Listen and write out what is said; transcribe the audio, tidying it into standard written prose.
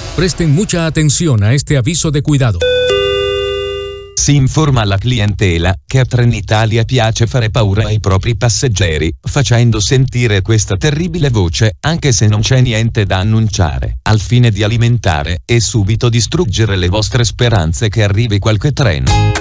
Presten mucha atención a este aviso de cuidado. Si informa alla clientela che a Trenitalia piace fare paura ai propri passeggeri, facendo sentire questa terribile voce, anche se non c'è niente da annunciare, al fine di alimentare e subito distruggere le vostre speranze che arrivi qualche treno.